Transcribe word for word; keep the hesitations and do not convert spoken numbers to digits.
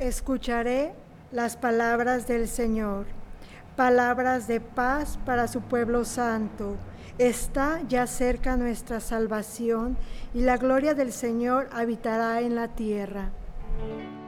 Escucharé las palabras del Señor, palabras de paz para su pueblo santo. Está ya cerca nuestra salvación y la gloria del Señor habitará en la tierra.